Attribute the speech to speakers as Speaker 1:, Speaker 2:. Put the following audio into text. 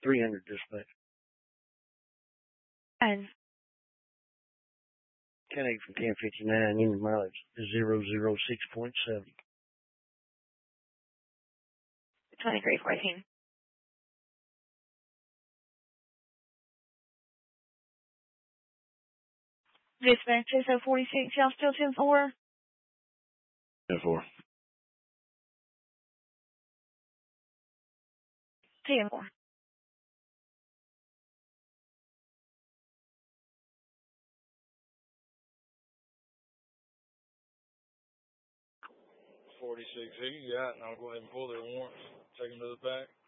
Speaker 1: 300 dispatch.
Speaker 2: And
Speaker 1: 10-8 from 1059, in mileage 006.7.
Speaker 2: 2314. Dispatch 2046, y'all still 10-4?
Speaker 1: 10-4.
Speaker 2: 10-4.
Speaker 3: .46, who you got? And I'll go ahead and pull their warrants, take them to the back.